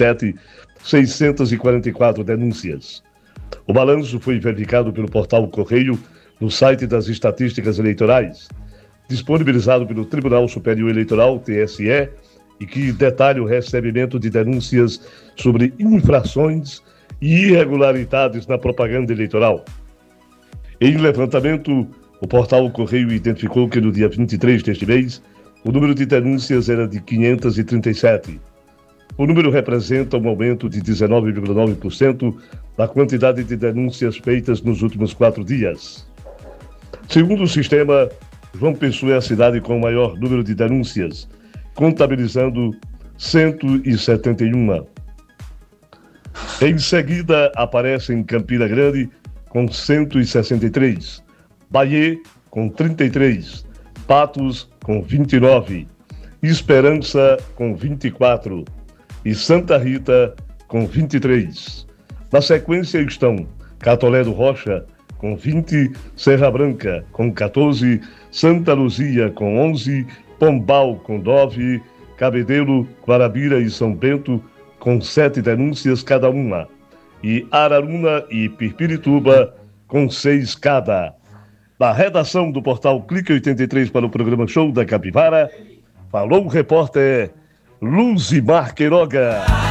2017, 644 denúncias. O balanço foi verificado pelo portal Correio no site das estatísticas eleitorais, disponibilizado pelo Tribunal Superior Eleitoral, TSE, e que detalha o recebimento de denúncias sobre infrações e irregularidades na propaganda eleitoral. Em levantamento, o portal Correio identificou que no dia 23 deste mês, o número de denúncias era de 537. O número representa um aumento de 19,9% da quantidade de denúncias feitas nos últimos 4 dias. Segundo o sistema, João Pessoa é a cidade com o maior número de denúncias, contabilizando 171. Em seguida, aparece em Campina Grande com 163, Bahia com 33, Patos com 29, Esperança com 24 e Santa Rita com 23. Na sequência estão Catolé do Rocha com 20, Serra Branca com 14, Santa Luzia com 11, Pombal com 9, Cabedelo, Guarabira e São Bento com 7 denúncias cada uma, e Araruna e Pirpirituba com 6 cada. Da redação do portal Clique 83 para o programa Show da Capivara, falou o repórter Luzimar Queiroga.